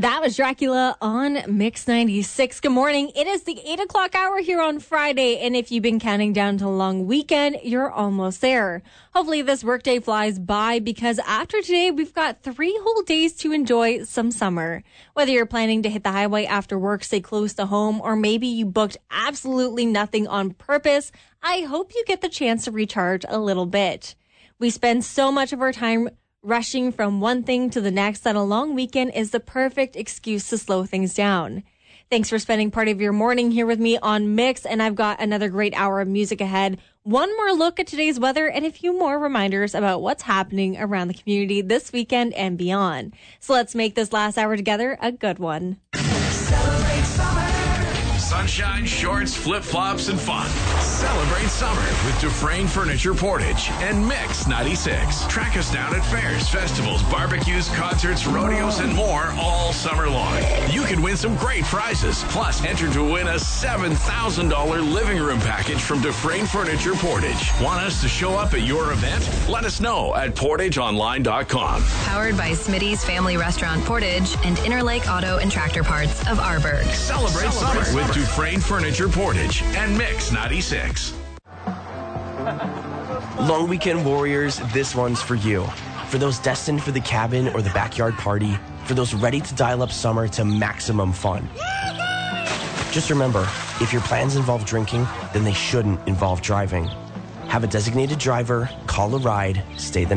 That was Dracula on Mix 96. Good morning. It is the 8 o'clock hour here on Friday, and if you've been counting down to a long weekend, you're almost there. Hopefully this workday flies by, because after today, we've got 3 whole days to enjoy some summer. Whether you're planning to hit the highway after work, stay close to home, or maybe you booked absolutely nothing on purpose, I hope you get the chance to recharge a little bit. We spend so much of our time rushing from one thing to the next that a long weekend is the perfect excuse to slow things down. Thanks for spending part of your morning here with me on Mix, and I've got another great hour of music ahead. One more look at today's weather and a few more reminders about what's happening around the community this weekend and beyond. So let's make this last hour together a good one. Celebrate summer. Sunshine, shorts, flip-flops, and fun. Celebrate summer with Dufresne Furniture Portage and Mix 96. Track us down at fairs, festivals, barbecues, concerts, rodeos, and more all summer long. You can win some great prizes. Plus, enter to win a $7,000 living room package from Dufresne Furniture Portage. Want us to show up at your event? Let us know at portageonline.com. Powered by Smitty's Family Restaurant Portage and Interlake Auto and Tractor Parts of Arborg. Celebrate summer with Dufresne Furniture Portage and Mix 96. Long weekend warriors, this one's for you. For those destined for the cabin or the backyard party, for those ready to dial up summer to maximum fun. Just remember, if your plans involve drinking, then they shouldn't involve driving. Have a designated driver, call a ride, stay the